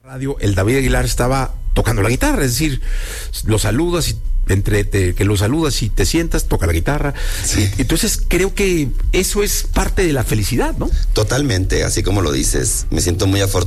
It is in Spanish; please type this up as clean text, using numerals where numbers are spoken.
Radio, el David Aguilar estaba tocando la guitarra, es decir, lo saludas y que lo saludas y te sientas, toca la guitarra. Sí. Entonces creo que eso es parte de la felicidad, ¿no? Totalmente, así como lo dices, me siento muy afortunado